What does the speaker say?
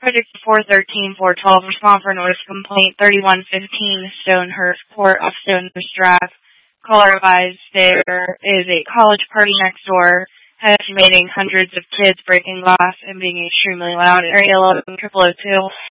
Project 413-412, respond for notice complaint 3115 Stonehurst Court off Stonehurst Drive. Caller advised there is a college party next door, estimating hundreds of kids breaking glass and being extremely loud. Area 11 002.